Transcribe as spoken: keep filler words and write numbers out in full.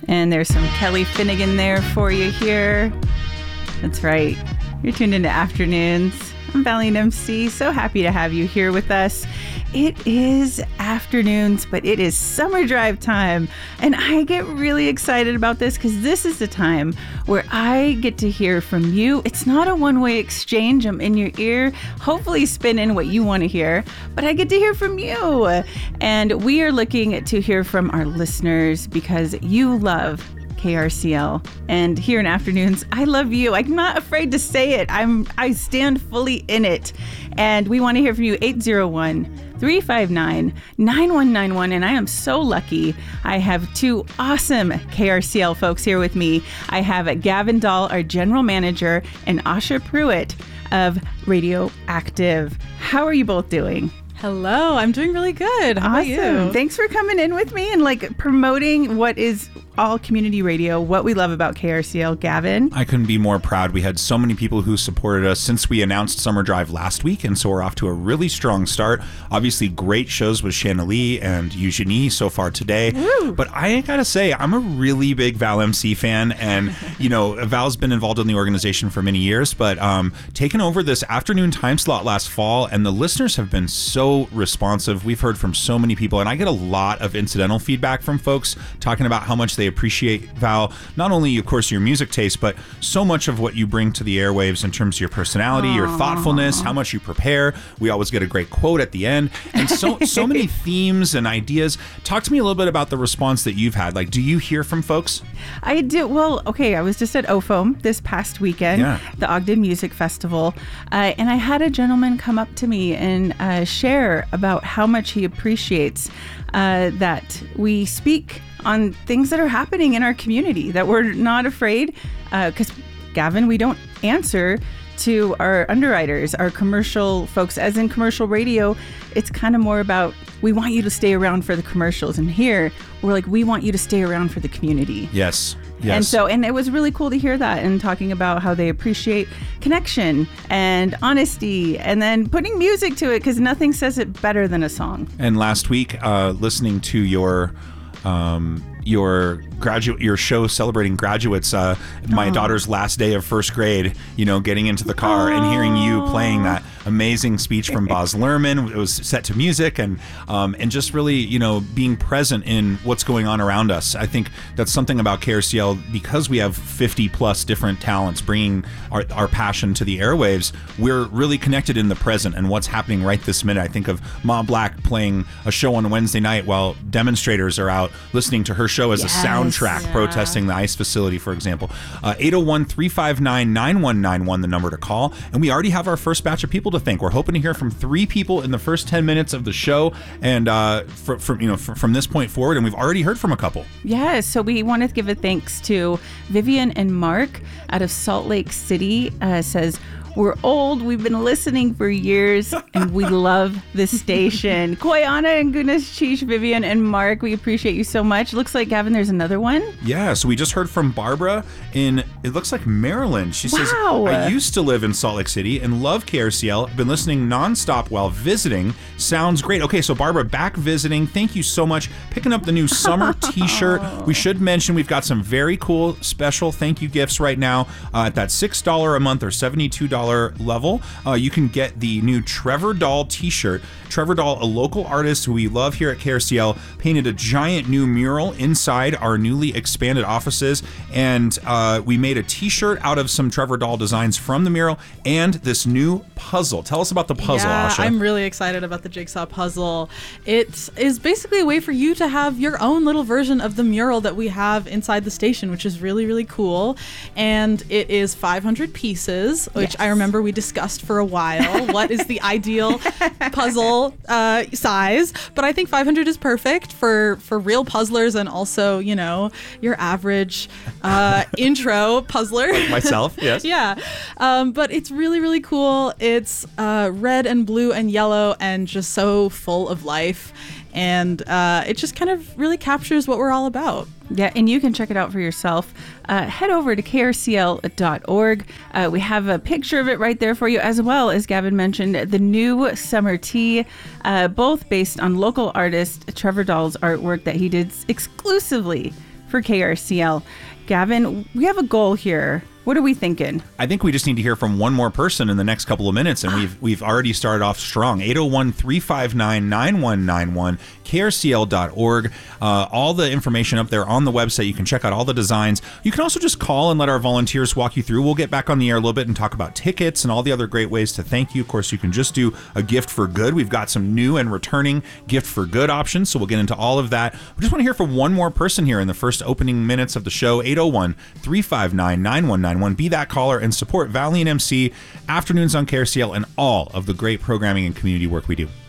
And there's some Kelly Finnegan there for you here. That's right. You're tuned into Afternoons. I'm Valiant M C. So happy to have you here with us. It is afternoons, but it is summer drive time. And I get really excited about this because this is the time where I get to hear from you. It's not a one-way exchange. I'm in your ear, hopefully spin in what you want to hear, but I get to hear from you. And we are looking to hear from our listeners because you love K R C L. And here in Afternoons, I love you. I'm not afraid to say it. I'm I stand fully in it. And we want to hear from you. eight zero one, three five nine, nine one nine one. And I am so lucky. I have two awesome K R C L folks here with me. I have Gavin Dahl, our general manager, and Asha Pruitt of Radioactive. How are you both doing? Hello, I'm doing really good. How Awesome. about you? Thanks for coming in with me and like promoting what is all community radio, what we love about K R C L. Gavin? I couldn't be more proud. We had so many people who supported us since we announced Summer Drive last week, and so we're off to a really strong start. Obviously, great shows with Shanna Lee and Eugenie so far today. Woo. But I gotta say, I'm a really big Val M C fan, and you know, Val's been involved in the organization for many years, but um, taking over this afternoon time slot last fall, and the listeners have been so responsive. We've heard from so many people, and I get a lot of incidental feedback from folks talking about how much they appreciate, Val, not only, of course, your music taste, but so much of what you bring to the airwaves in terms of your personality, Aww. Your thoughtfulness, how much you prepare. We always get a great quote at the end, and so so many themes and ideas. Talk to me a little bit about the response that you've had. Like, do you hear from folks? I do. Well, okay, I was just at O F O M this past weekend, yeah. the Ogden Music Festival, uh, and I had a gentleman come up to me and uh, share about how much he appreciates uh, that we speak on things that are happening in our community, that we're not afraid, because uh, Gavin, we don't answer to our underwriters, our commercial folks. As in commercial radio, it's kind of more about, we want you to stay around for the commercials, and here we're like, we want you to stay around for the community. Yes. Yes. And so, and it was really cool to hear that, and talking about how they appreciate connection and honesty, and then putting music to it, because nothing says it better than a song. And last week, uh, listening to your um, your graduate your show celebrating graduates, uh, my Aww. daughter's last day of first grade, you know, getting into the car Aww. And hearing you playing that amazing speech from Baz Luhrmann. It was set to music, and um, and just really, you know, being present in what's going on around us. I think that's something about K R C L, because we have fifty plus different talents bringing our, our passion to the airwaves. We're really connected in the present and what's happening right this minute. I think of Ma Black playing a show on a Wednesday night while demonstrators are out listening to her show as yes. a soundtrack, yeah. protesting the ICE facility, for example. Uh, eight oh one, three five nine, nine one nine one, the number to call. And we already have our first batch of people to thank. We're hoping to hear from three people in the first ten minutes of the show, and uh, for, for, you know, for, from this point forward, and we've already heard from a couple. Yes, so we want to give a thanks to Vivian and Mark out of Salt Lake City. Uh, says, we're old, we've been listening for years, and we love this station. Koyana and Gunas Chish, Vivian and Mark, we appreciate you so much. Looks like, Gavin, there's another one. Yeah, so we just heard from Barbara in, it looks like Maryland. She says, wow. I used to live in Salt Lake City and love K R C L. Been listening nonstop while visiting. Sounds great. Okay, so Barbara, back visiting. Thank you so much. Picking up the new summer t-shirt. We should mention we've got some very cool special thank you gifts right now uh, at that six dollars a month or seventy-two dollars level. Uh, you can get the new Trevor Dahl t-shirt. Trevor Dahl, a local artist who we love here at K R C L, painted a giant new mural inside our newly expanded offices, and uh, we made a t-shirt out of some Trevor Dahl designs from the mural and this new puzzle. Tell us about the puzzle, yeah, Asha. I'm really excited about the jigsaw puzzle. It is basically a way for you to have your own little version of the mural that we have inside the station, which is really, really cool. And it is five hundred pieces, which yes. I remember we discussed for a while. What is the ideal puzzle uh, size? But I think five hundred is perfect for, for real puzzlers, and also, you know, your average uh, intro puzzler. Like myself, yes. Yeah. Um, but it's really, really cool. It's uh, red and blue and yellow and just so full of life. And uh, it just kind of really captures what we're all about. Yeah, and you can check it out for yourself. Uh, head over to K R C L dot org. Uh, we have a picture of it right there for you, as well as Gavin mentioned, the new summer tee, uh, both based on local artist Trevor Dahl's artwork that he did exclusively for K R C L. Gavin, we have a goal here. What are we thinking? I think we just need to hear from one more person in the next couple of minutes, and we've we've already started off strong. eight oh one, three five nine, nine one nine one, K R C L dot org. Uh, all the information up there on the website. You can check out all the designs. You can also just call and let our volunteers walk you through. We'll get back on the air a little bit and talk about tickets and all the other great ways to thank you. Of course, you can just do a gift for good. We've got some new and returning gift for good options, so we'll get into all of that. We just want to hear from one more person here in the first opening minutes of the show. eight oh one, three five nine, nine one nine one. Be that caller and support Valiant M C, Afternoons on K R C L, and all of the great programming and community work we do.